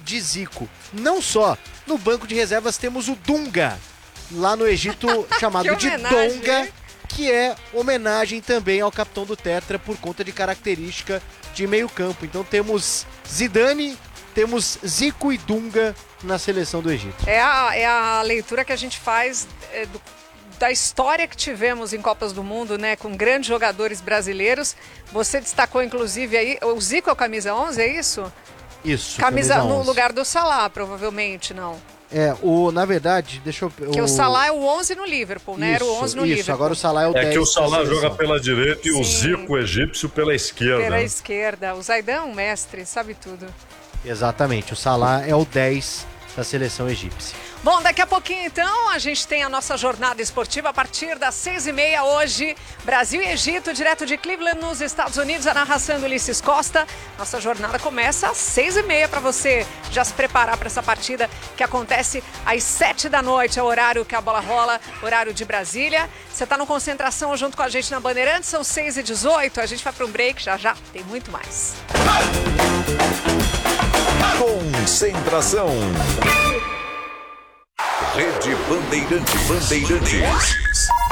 de Zico. Não só, no banco de reservas temos o Dunga, lá no Egito chamado de Donga, que é homenagem também ao capitão do Tetra por conta de característica de meio campo. Então temos Zidane, temos Zico e Dunga na seleção do Egito. É a leitura que a gente faz da história que tivemos em Copas do Mundo, né, com grandes jogadores brasileiros. Você destacou, inclusive, aí, o Zico é o camisa 11, é isso? Isso, camisa no 11. lugar do Salah, provavelmente, não. Na verdade, deixa eu... Porque o Salah é o 11 no Liverpool, né? Era o 11 no Liverpool. Agora o Salah é o 10. É que o Salah joga pela direita e Sim. o Zico egípcio pela esquerda. Pela esquerda. O Zaidan é um mestre, sabe tudo. Exatamente, o Salah é o 10 da seleção egípcia. Bom, daqui a pouquinho, então, a gente tem a nossa jornada esportiva a partir das 6h30 hoje. Brasil e Egito, direto de Cleveland, nos Estados Unidos. A narração do Ulisses Costa. Nossa jornada começa às 6h30 para você já se preparar para essa partida que acontece às 7 da noite. É o horário que a bola rola, horário de Brasília. Você está no Concentração junto com a gente na Bandeirantes, são 6h18. A gente vai para um break, já tem muito mais. Concentração. Rede Bandeirantes.